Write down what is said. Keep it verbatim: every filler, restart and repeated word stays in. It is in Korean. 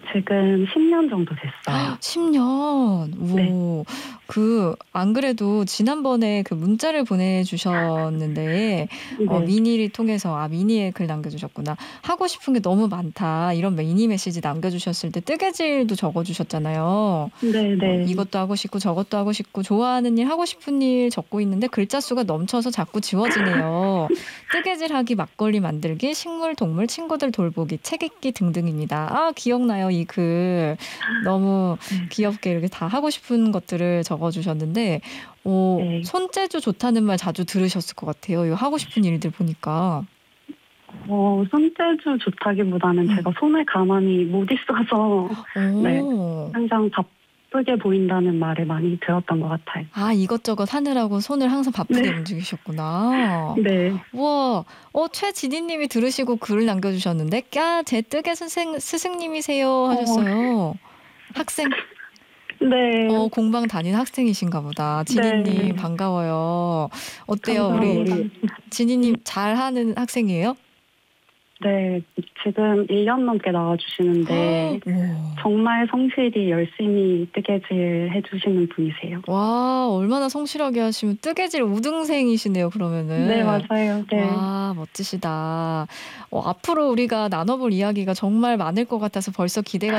지금 십 년 정도 됐어요. 십 년. 네. 오. 그 안 그래도 지난번에 그 문자를 보내주셨는데 어 네. 미니를 통해서 아 미니에 글 남겨주셨구나. "하고 싶은 게 너무 많다." 이런 미니 메시지 남겨주셨을 때 뜨개질도 적어주셨잖아요. 어 네네. "이것도 하고 싶고 저것도 하고 싶고 좋아하는 일 하고 싶은 일 적고 있는데 글자 수가 넘쳐서 자꾸 지워지네요. 뜨개질하기, 막걸리 만들기, 식물, 동물, 친구들 돌보기, 책 읽기 등등입니다." 아 기억나요 이 글. 너무 네. 귀엽게 이렇게 다 하고 싶은 것들을 적어주셨는데 어 네. 손재주 좋다는 말 자주 들으셨을 것 같아요. 이 하고 싶은 일들 보니까. 어 손재주 좋다기보다는 음. 제가 손을 가만히 못 있어서 네 어. 항상 바쁘게 보인다는 말을 많이 들었던 것 같아요. 아 이것저것 하느라고 손을 항상 바쁘게 네. 움직이셨구나. 네. 우와. 어 최지니 님이 들으시고 글을 남겨주셨는데 "꺄 제 뜨개 선생 스승님이세요." 어. 하셨어요. 학생? 어 네. 공방 다니는 학생이신가 보다. 지니 님 네. 반가워요. 어때요? 우리 감사합니다. 지니 님 잘하는 학생이에요? 네. 지금 일 년 넘게 나와 주시는데 우와. 정말 성실히 열심히 뜨개질 해 주시는 분이세요. 와 얼마나 성실하게 하시면 뜨개질 우등생이시네요 네 그러면은. 맞아요. 네. 와 멋지시다. 어 앞으로 우리가 나눠 볼 이야기가 정말 많을 것 같아서 벌써 기대가